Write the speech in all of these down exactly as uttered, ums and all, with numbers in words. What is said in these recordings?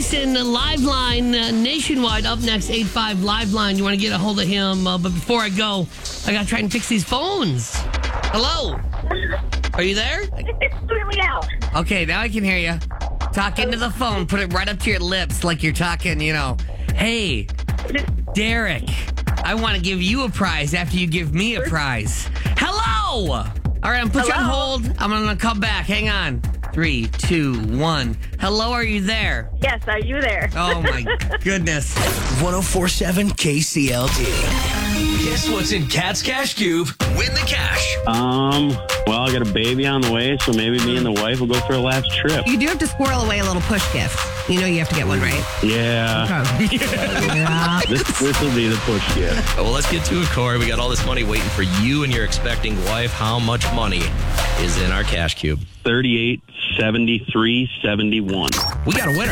Jason, live line uh, nationwide. Up next, eight five live line. You want to get a hold of him. Uh, but before I go, I got to try and fix these phones. Hello? Are you there? Okay, now I can hear you. Talk into the phone. Put it right up to your lips like you're talking, you know. Hey, Derek, I want to give you a prize after you give me a prize. Hello! All right, I'm put you on hold. I'm going to come back. Hang on. Three, two, one. Hello, are you there? Yes, are you there? Oh, my goodness. one oh four point seven K C L D. Guess what's in Cat's Cash Cube? Win the cash. Um, well, I got a baby on the way, so maybe me and the wife will go for a last trip. You do have to squirrel away a little push gift. You know you have to get one, right? Yeah. Okay. yeah. This, this will be the push gift. Well, let's get to it, Corey. We got all this money waiting for you and your expecting wife. How much money is in our cash cube? thirty-eight seventy-three seventy-one. We got a winner.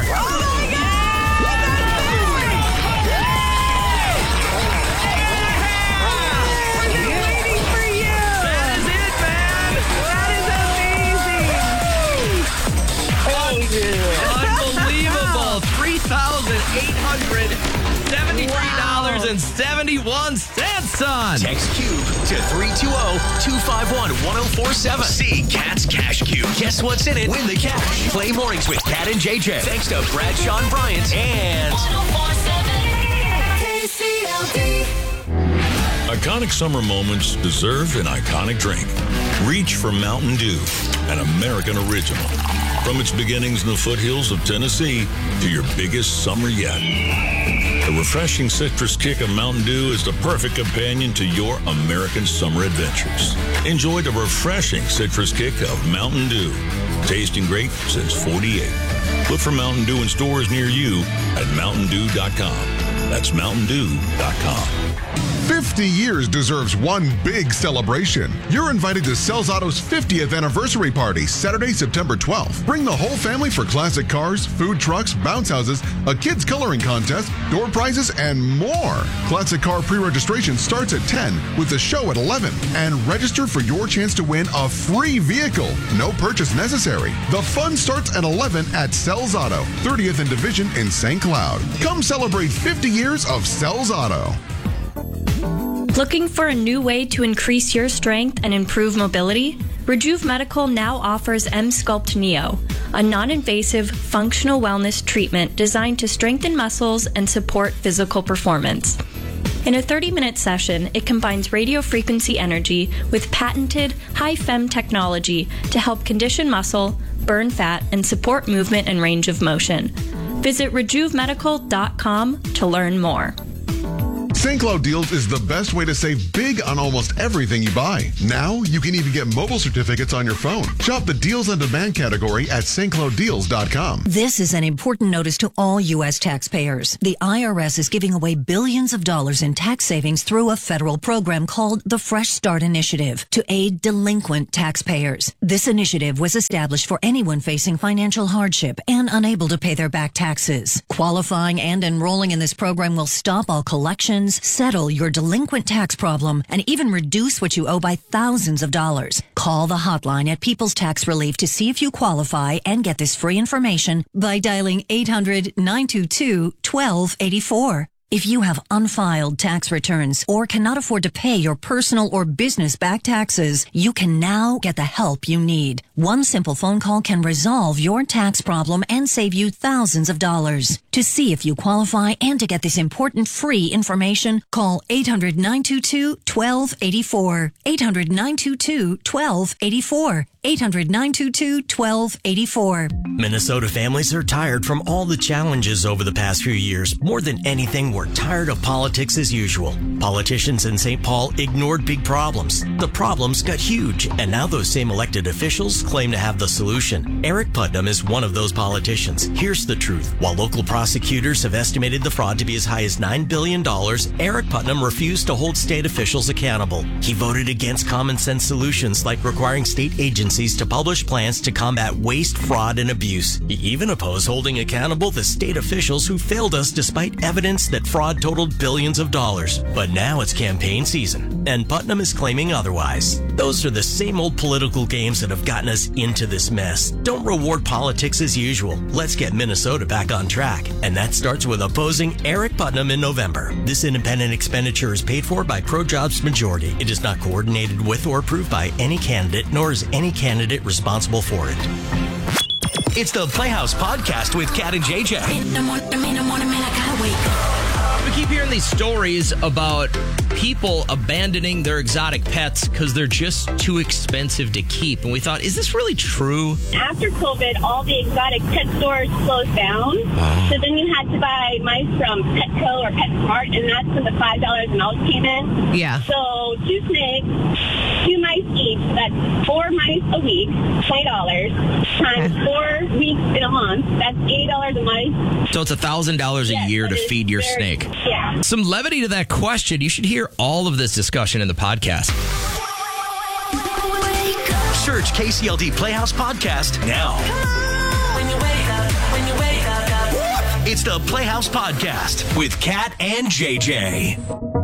three thousand eight hundred seventy-three dollars and seventy-one cents, son. Text Cube to three two zero, two five one, one oh four seven. See Cat's Cash Cube. Guess what's in it? Win the cash. Play mornings with Cat and J J. Thanks to Brad, Sean Bryant, and one oh four point seven K C L D. Iconic summer moments deserve an iconic drink. Reach for Mountain Dew, an American original. From its beginnings in the foothills of Tennessee to your biggest summer yet. The refreshing citrus kick of Mountain Dew is the perfect companion to your American summer adventures. Enjoy the refreshing citrus kick of Mountain Dew. Tasting great since forty-eight. Look for Mountain Dew in stores near you at mountain dew dot com. That's mountain dew dot com. fifty years deserves one big celebration. You're invited to Sells Auto's fiftieth anniversary party, Saturday, September twelfth. Bring the whole family for classic cars, food trucks, bounce houses, a kids coloring contest, door prizes, and more. Classic car pre-registration starts at ten with the show at eleven. And register for your chance to win a free vehicle. No purchase necessary. The fun starts at eleven at Sells Auto, thirtieth and Division in Saint Cloud. Come celebrate fifty years of Sells Auto. Looking for a new way to increase your strength and improve mobility? Rejuve Medical now offers M-Sculpt Neo, a non-invasive functional wellness treatment designed to strengthen muscles and support physical performance. In a thirty-minute session, it combines radio frequency energy with patented high-fem technology to help condition muscle, burn fat, and support movement and range of motion. Visit rejuve medical dot com to learn more. Saint Cloud Deals is the best way to save big on almost everything you buy. Now, you can even get mobile certificates on your phone. Shop the Deals on Demand category at st cloud deals dot com. This is an important notice to all U S taxpayers. The I R S is giving away billions of dollars in tax savings through a federal program called the Fresh Start Initiative to aid delinquent taxpayers. This initiative was established for anyone facing financial hardship and unable to pay their back taxes. Qualifying and enrolling in this program will stop all collections, settle your delinquent tax problem, and even reduce what you owe by thousands of dollars. Call the hotline at People's Tax Relief to see if you qualify and get this free information by dialing eight hundred, nine two two, one two eight four. If you have unfiled tax returns or cannot afford to pay your personal or business back taxes, you can now get the help you need. One simple phone call can resolve your tax problem and save you thousands of dollars. To see if you qualify and to get this important free information, call eight hundred, nine two two, one two eight four. eight hundred, nine two two, one two eight four. eight hundred, nine two two, one two eight four. Minnesota families are tired from all the challenges over the past few years. More than anything, we're tired of politics as usual. Politicians in Saint Paul ignored big problems. The problems got huge, and now those same elected officials claim to have the solution. Eric Putnam is one of those politicians. Here's the truth. While local prosecutors have estimated the fraud to be as high as nine billion dollars, Eric Putnam refused to hold state officials accountable. He voted against common sense solutions like requiring state agencies agencies to publish plans to combat waste, fraud, and abuse. He even opposed holding accountable the state officials who failed us despite evidence that fraud totaled billions of dollars. But now it's campaign season, and Putnam is claiming otherwise. Those are the same old political games that have gotten us into this mess. Don't reward politics as usual. Let's get Minnesota back on track. And that starts with opposing Eric Putnam in November. This independent expenditure is paid for by ProJobs Majority. It is not coordinated with or approved by any candidate, nor is any candidate responsible for it. It's the Playhouse Podcast with Kat and J J. We keep hearing these stories about people abandoning their exotic pets because they're just too expensive to keep. And we thought, is this really true? After COVID, all the exotic pet stores closed down. Oh. So then you had to buy mice from Petco or PetSmart, and that's when the five dollars a mouse came in. Yeah. So two snakes, two mice each. That's four mice a week, twenty dollars, times four weeks in a month. That's eighty dollars a mice. So it's one thousand dollars a yes, year to feed your very, snake. Yeah. Some levity to that question. You should hear all of this discussion in the podcast. Search K C L D Playhouse Podcast now. When you wake up, when you wake up. It's the Playhouse Podcast with Kat and J J.